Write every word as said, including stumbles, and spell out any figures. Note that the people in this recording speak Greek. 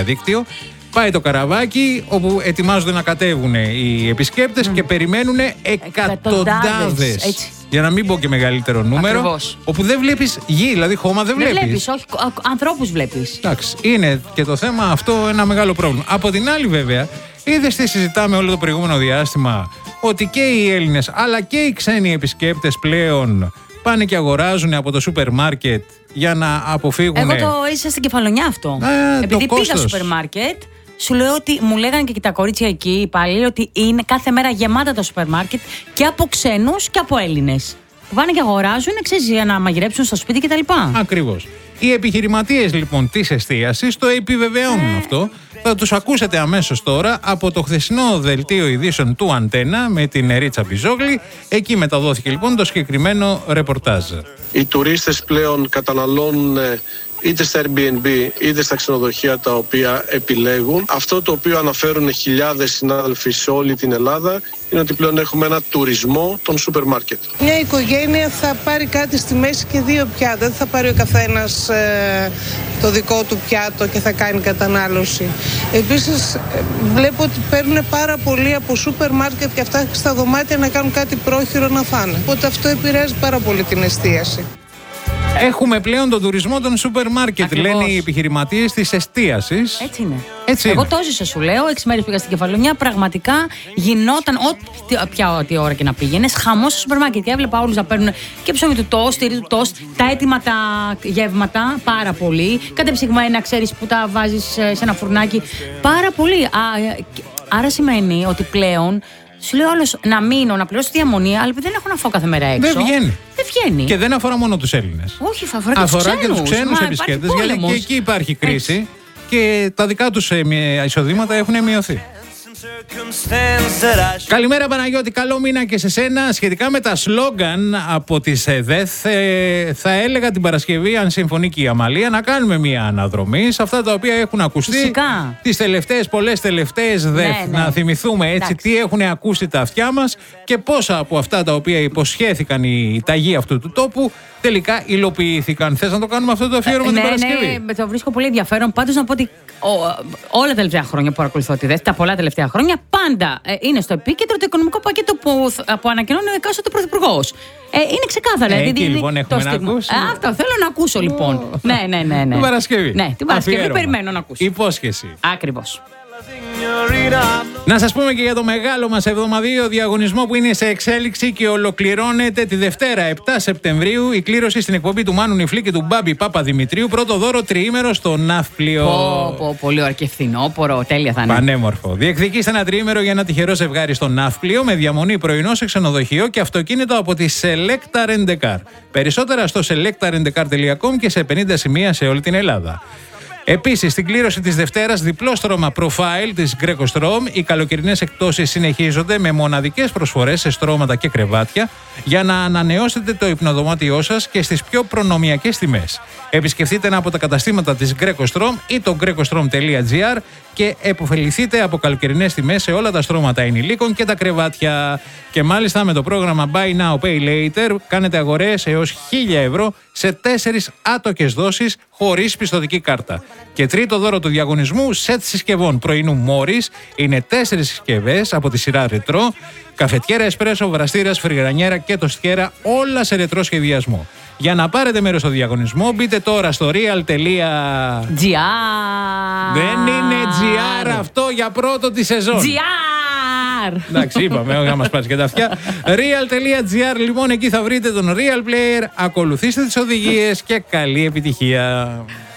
διαδίκτυο. Πάει το καραβάκι όπου ετοιμάζονται να κατέβουν οι επισκέπτες mm. και περιμένουν εκατοντάδες. Για να μην πω και μεγαλύτερο νούμερο. Ακριβώς. Όπου δεν βλέπεις γη, δηλαδή χώμα δεν, δεν βλέπεις. βλέπεις. Όχι, ανθρώπους βλέπεις. Εντάξει, είναι και το θέμα αυτό ένα μεγάλο πρόβλημα. Από την άλλη, βέβαια, είδες τι συζητάμε όλο το προηγούμενο διάστημα, ότι και οι Έλληνες αλλά και οι ξένοι επισκέπτες πλέον πάνε και αγοράζουν από το σούπερ μάρκετ για να αποφύγουν. Εγώ το είσαι στην Κεφαλονιά αυτό. Ε, Επειδή πήγα στο σούπερ μάρκετ. Σου λέω ότι μου λέγανε και τα κορίτσια εκεί οι υπάλληλοι ότι είναι κάθε μέρα γεμάτα τα σούπερ μάρκετ και από ξένους και από Έλληνες. Που πάνε και αγοράζουν, ξέρεις, για να μαγειρέψουν στο σπίτι κτλ. Ακριβώς. Οι επιχειρηματίες λοιπόν της εστίασης το επιβεβαιώνουν ε... αυτό. Θα τους ακούσετε αμέσως τώρα από το χθεσινό δελτίο ειδήσεων του Αντένα με την Ρίτσα Μπιζόγλη. Εκεί μεταδόθηκε λοιπόν το συγκεκριμένο ρεπορτάζ. Οι τουρίστες πλέον καταναλώνουν είτε στα Airbnb είτε στα ξενοδοχεία τα οποία επιλέγουν. Αυτό το οποίο αναφέρουν χιλιάδες συνάδελφοι σε όλη την Ελλάδα είναι ότι πλέον έχουμε ένα τουρισμό των σούπερ μάρκετ. Μια οικογένεια θα πάρει κάτι στη μέση και δύο πιάτα. Δεν θα πάρει ο καθένας ε, το δικό του πιάτο και θα κάνει κατανάλωση. Επίσης βλέπω ότι παίρνουν πάρα πολύ από σούπερ μάρκετ και αυτά στα δωμάτια να κάνουν κάτι πρόχειρο να φάνε. Οπότε αυτό επηρεάζει πάρα πολύ την εστίαση. Έχουμε πλέον τον τουρισμό των σούπερ μάρκετ, λένε οι επιχειρηματίες της εστίασης. Έτσι είναι. Έτσι Εγώ είναι. το ζήσα, σου λέω. Έξι μέρες πήγα στην Κεφαλονιά. Πραγματικά γινόταν ό,τι πια ό,τι ώρα και να πήγαινες. Χαμός στο σούπερ μάρκετ. Και έβλεπα όλους να παίρνουν και ψωμί του τόστ, τυρί του τόστ, τα έτοιμα τα γεύματα. Πάρα πολύ. Κατεψυγμένα, ξέρεις, που τα βάζεις σε ένα φουρνάκι. Πάρα πολύ. Α, άρα σημαίνει ότι πλέον. Σου λέει όλος να μείνω, να πληρώσω τη διαμονή, αλλά δεν έχω να φάω κάθε μέρα έξω. Δεν βγαίνει. Δεν βγαίνει. Και δεν αφορά μόνο τους Έλληνες. Όχι, θα αφορά, αφορά και τους ξένους. ξένους επισκέπτες, γιατί και εκεί υπάρχει κρίση. Έτσι. Και τα δικά τους εισοδήματα έχουν μειωθεί. Καλημέρα Παναγιώτη, καλό μήνα και σε σένα. Σχετικά με τα σλόγγαν από τις ΕΔΕΘ, θα έλεγα την Παρασκευή, αν συμφωνεί και η Αμαλία, να κάνουμε μια αναδρομή σε αυτά τα οποία έχουν ακουστεί Φυσικά. τις τελευταίες, πολλές τελευταίες ΔΕΘ. Ναι, ναι. Να θυμηθούμε έτσι. Εντάξει. Τι έχουν ακούσει τα αυτιά μας και πόσα από αυτά τα οποία υποσχέθηκαν οι ταγοί αυτού του τόπου τελικά υλοποιήθηκαν. Θες να το κάνουμε αυτό το αφιέρωμα ε, την ναι, Παρασκευή? Ναι, το βρίσκω πολύ ενδιαφέρον. Πάντως να πω ότι ο, όλα τα τελευταία χρόνια που παρακολουθώ τη ΔΕΘ, τα πολλά τελευταία χρόνια, πάντα ε, είναι στο επίκεντρο το οικονομικό πακέτο που, που ανακοινώνει ο εκάστοτε πρωθυπουργός. Ε, είναι ξεκάθαρα. Ε, δηλαδή, εκεί λοιπόν έχουμε να ακούσουμε. Ε, αυτό θέλω να ακούσω λοιπόν. Oh. Ναι, ναι, ναι, ναι. Την Παρασκευή. Ναι, την Παρασκευή αφιέρωμα. Περιμένω να ακούσω. Υπόσχεση. Ακριβώς. Να σας πούμε και για το μεγάλο μας εβδομαδιαίο διαγωνισμό που είναι σε εξέλιξη και ολοκληρώνεται τη Δευτέρα επτά Σεπτεμβρίου. Η κλήρωση στην εκπομπή του Μάνου Νιφλή και του Μπάμπη Παπαδημητρίου. Πρώτο δώρο τριήμερο στο Ναύπλιο. Πω, πω, πολύ ωραία και φθινόπορο. Τέλεια θα είναι. Πανέμορφο. Διεκδικήστε ένα τριήμερο για ένα τυχερό ζευγάρι στο Ναύπλιο με διαμονή πρωινό σε ξενοδοχείο και αυτοκίνητο από τη Selecta Rent-A-Car. Περισσότερα στο selecta rent a car τελεία com και σε πενήντα σημεία σε όλη την Ελλάδα. Επίσης, στην κλήρωση της Δευτέρας, διπλό στρώμα Profile της Greco Strom. Οι καλοκαιρινές εκπτώσεις συνεχίζονται με μοναδικές προσφορές σε στρώματα και κρεβάτια για να ανανεώσετε το υπνοδωμάτιό σας και στις πιο προνομιακές τιμές. Επισκεφτείτε ένα από τα καταστήματα της Greco Strom ή το greco strom τελεία gr και επωφεληθείτε από καλοκαιρινές τιμές σε όλα τα στρώματα ενηλίκων και τα κρεβάτια. Και μάλιστα με το πρόγραμμα Buy Now Pay Later κάνετε αγορές έως χίλια ευρώ σε τέσσερις άτοκες δόσεις χωρίς πιστωτική κάρτα. Και τρίτο δώρο του διαγωνισμού, σετ συσκευών πρωινού Morris. Είναι τέσσερις συσκευές από τη σειρά Retro. Καφετιέρα, εσπρέσο, βραστήρας, φρυγρανιέρα και τοστιέρα, όλα σε ρετρό σχεδιασμό. Για να πάρετε μέρος στο διαγωνισμό, μπείτε τώρα στο real τελεία gr. Δεν είναι τζι αρ αυτό για πρώτο τη σεζόν. τζι αρ. Εντάξει, είπαμε, όχι να μας πάρεις και τα αυτιά. real τελεία gr, λοιπόν, εκεί θα βρείτε τον Real Player. Ακολουθήστε τις οδηγίες και καλή επιτυχία.